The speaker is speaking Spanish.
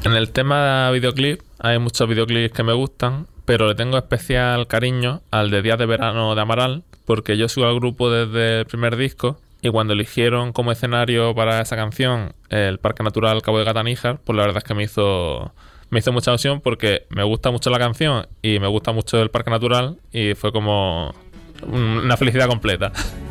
En el tema de videoclip, hay muchos videoclips que me gustan, pero le tengo especial cariño al de Días de Verano de Amaral, porque yo sigo al grupo desde el primer disco y cuando eligieron como escenario para esa canción el Parque Natural Cabo de Gata-Níjar, pues la verdad es que me hizo mucha ilusión porque me gusta mucho la canción y me gusta mucho el Parque Natural y fue como una felicidad completa.